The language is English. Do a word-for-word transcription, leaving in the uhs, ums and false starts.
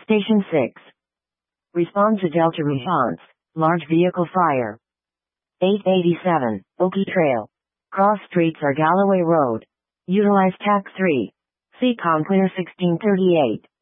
Station six. Respond to Delta response. Large vehicle fire. eight eighty-seven, Oakey Trail. Cross streets or Galloway Road. Utilize T A C three. C COM clear sixteen thirty-eight.